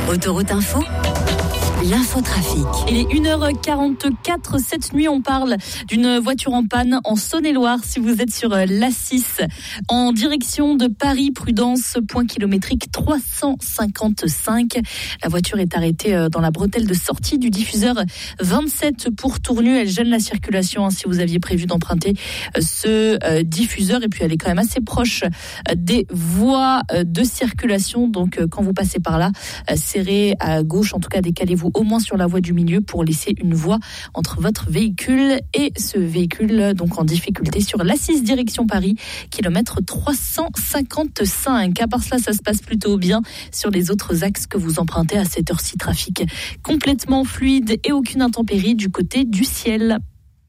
Autoroute Info, l'infotrafic. Il est 1h44. Cette nuit, on parle d'une voiture en panne en Saône-et-Loire. Si vous êtes sur l'A6, en direction de Paris, prudence, point kilométrique 355. La voiture est arrêtée dans la bretelle de sortie du diffuseur 27 pour Tournu. Elle gêne la circulation si vous aviez prévu d'emprunter ce diffuseur. Et puis, elle est quand même assez proche des voies de circulation. Donc, quand vous passez par là, serrez à gauche. En tout cas, décalez-vous au moins sur la voie du milieu pour laisser une voie entre votre véhicule et ce véhicule, donc en difficulté sur l'A6 direction Paris, kilomètre 355. À part cela, ça se passe plutôt bien sur les autres axes que vous empruntez à cette heure-ci. Trafic complètement fluide et aucune intempérie du côté du ciel.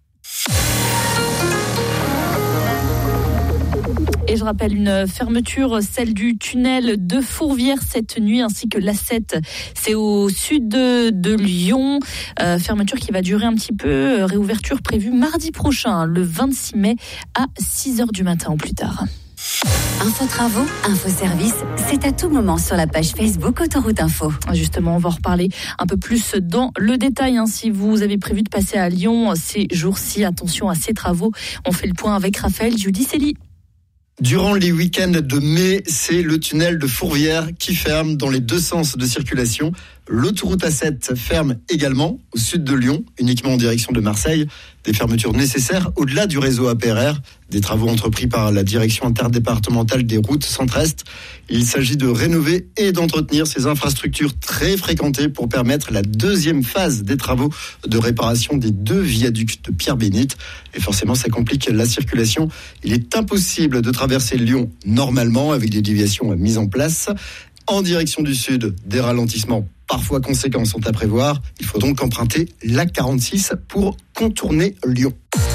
Et je rappelle une fermeture, celle du tunnel de Fourvière cette nuit, ainsi que l'A7. C'est au sud de Lyon. Fermeture qui va durer un petit peu. Réouverture prévue mardi prochain, le 26 mai à 6h du matin ou plus tard. Info travaux, info service, c'est à tout moment sur la page Facebook Autoroute Info. Justement, on va en reparler un peu plus dans le détail. Si vous avez prévu de passer à Lyon ces jours-ci, attention à ces travaux. On fait le point avec Raphaël Giudicelli. Durant les week-ends de mai, c'est le tunnel de Fourvière qui ferme dans les deux sens de circulation. L'autoroute A7 ferme également au sud de Lyon, uniquement en direction de Marseille. Des fermetures nécessaires au-delà du réseau APRR, des travaux entrepris par la direction interdépartementale des routes centre-est. Il s'agit de rénover et d'entretenir ces infrastructures très fréquentées pour permettre la deuxième phase des travaux de réparation des deux viaducs de Pierre-Bénite. Et forcément, ça complique la circulation. Il est impossible de traverser Lyon normalement avec des déviations mises en place. En direction du sud, des ralentissements parfois conséquents sont à prévoir. Il faut donc emprunter l'A46 pour contourner Lyon.